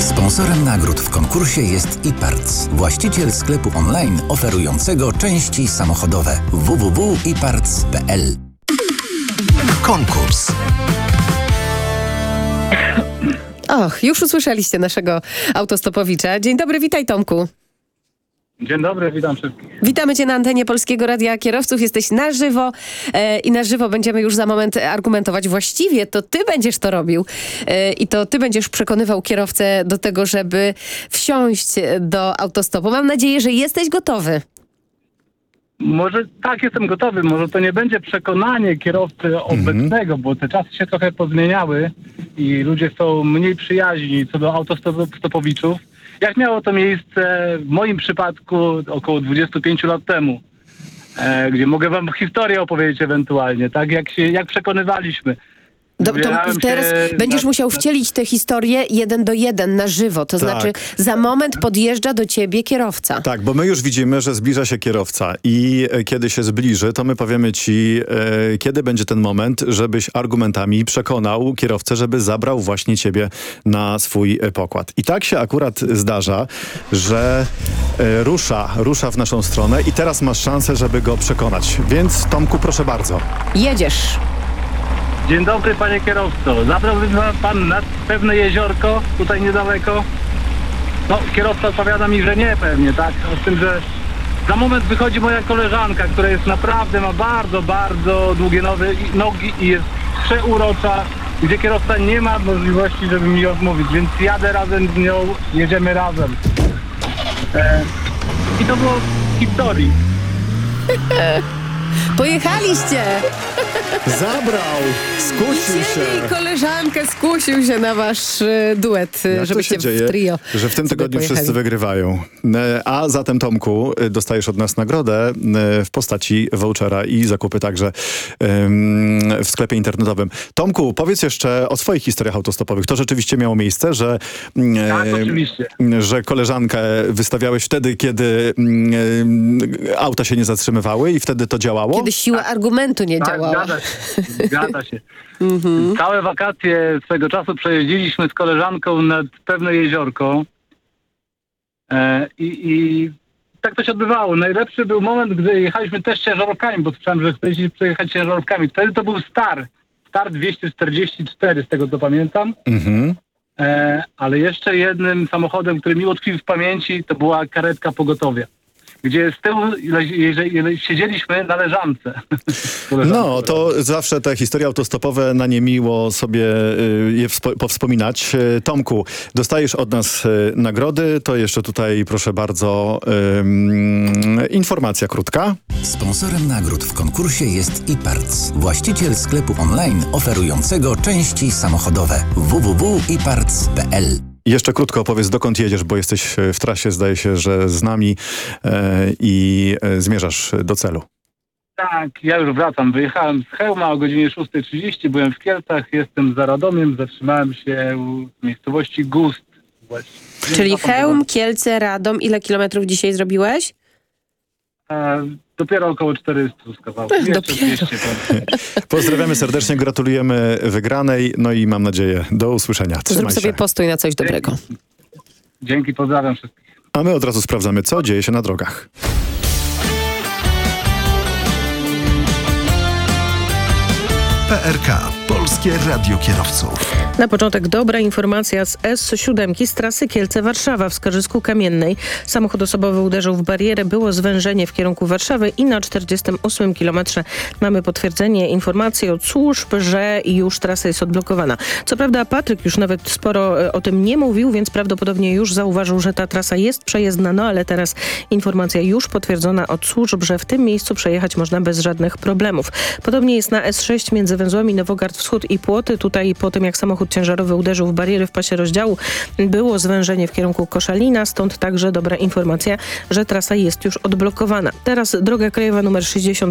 Sponsorem nagród w konkursie jest iParts, właściciel sklepu online oferującego części samochodowe www.iparts.pl. Konkurs. Och, już usłyszeliście naszego autostopowicza. Dzień dobry, witaj Tomku. Dzień dobry, witam wszystkich. Witamy Cię na antenie Polskiego Radia Kierowców. Jesteś na żywo i na żywo będziemy już za moment argumentować. Właściwie to Ty będziesz to robił i to Ty będziesz przekonywał kierowcę do tego, żeby wsiąść do autostopu. Mam nadzieję, że jesteś gotowy. Może tak, jestem gotowy. Może to nie będzie przekonanie kierowcy obecnego, bo te czasy się trochę pozmieniały i ludzie są mniej przyjaźni co do autostopowiczów. Jak miało to miejsce w moim przypadku około 25 lat temu, gdzie mogę wam historię opowiedzieć ewentualnie, tak? Jak przekonywaliśmy. To teraz będziesz musiał wcielić tę historię 1:1 na żywo. To znaczy za moment podjeżdża do ciebie kierowca. Tak, bo my już widzimy, że zbliża się kierowca i kiedy się zbliży, to my powiemy ci, kiedy będzie ten moment, żebyś argumentami przekonał kierowcę, żeby zabrał właśnie ciebie na swój pokład. I tak się akurat zdarza, że rusza w naszą stronę i teraz masz szansę, żeby go przekonać. Więc Tomku, proszę bardzo. Jedziesz. Dzień dobry, panie kierowco. Zabrałby pan nad pewne jeziorko, tutaj niedaleko? No, kierowca odpowiada mi, że nie pewnie, tak? O tym, że za moment wychodzi moja koleżanka, która jest naprawdę, ma bardzo, bardzo długie nogi i jest przeurocza, gdzie kierowca nie ma możliwości, żeby mi odmówić, więc jadę razem z nią, jedziemy razem. I to było w historii. Pojechaliście! Zabrał! Skusił Ciebie i koleżankę skusił się na wasz duet, żebyście w trio że w tym tygodniu wszyscy wygrywają. A zatem, Tomku, dostajesz od nas nagrodę w postaci vouchera i zakupy także w sklepie internetowym. Tomku, powiedz jeszcze o swoich historiach autostopowych. To rzeczywiście miało miejsce, że Tak, oczywiście. Że koleżankę wystawiałeś wtedy, kiedy auta się nie zatrzymywały i wtedy to działało? Kiedy siła argumentu nie działała. Zgadza się. Całe wakacje swego czasu przejeździliśmy z koleżanką nad pewne jeziorko i tak to się odbywało. Najlepszy był moment, gdy jechaliśmy też ciężarówkami, bo słyszałem, że chcecie przejechać ciężarówkami. Wtedy to był Star 244, z tego co pamiętam. Ale jeszcze jednym samochodem, który mi utkwił w pamięci, to była karetka pogotowia, gdzie z tyłu siedzieliśmy na leżance. No, to zawsze te historie autostopowe na nie miło sobie je powspominać. Tomku, dostajesz od nas nagrody, to jeszcze tutaj proszę bardzo informacja krótka. Sponsorem nagród w konkursie jest iParts, właściciel sklepu online oferującego części samochodowe www.iparts.pl. Jeszcze krótko opowiedz, dokąd jedziesz, bo jesteś w trasie, zdaje się, że z nami i zmierzasz do celu. Tak, ja już wracam. Wyjechałem z Chełma o godzinie 6:30, byłem w Kielcach, jestem za Radomiem, zatrzymałem się w miejscowości Gust. Czyli Chełm, Kielce, Radom. Ile kilometrów dzisiaj zrobiłeś? Dopiero około 400 z kawałkiem. Dopiero. Pozdrawiamy serdecznie, gratulujemy wygranej, no i mam nadzieję do usłyszenia. Trzymaj Zrób sobie się. postój na coś dobrego. Dzięki, pozdrawiam wszystkich. A my od razu sprawdzamy, co dzieje się na drogach. PRK, Polskie Radio Kierowców. Na początek dobra informacja z S7 z trasy Kielce-Warszawa w Skarżysku Kamiennej. Samochód osobowy uderzył w barierę, było zwężenie w kierunku Warszawy i na 48 kilometrze mamy potwierdzenie informacji od służb, że już trasa jest odblokowana. Co prawda Patryk już nawet sporo o tym nie mówił, więc prawdopodobnie już zauważył, że ta trasa jest przejezdna, no ale teraz informacja już potwierdzona od służb, że w tym miejscu przejechać można bez żadnych problemów. Podobnie jest na S6 między węzłami Nowogard Wschód i Płoty. Tutaj po tym jak samochód ciężarowy uderzył w bariery w pasie rozdziału, było zwężenie w kierunku Koszalina, stąd także dobra informacja, że trasa jest już odblokowana. Teraz droga krajowa numer 60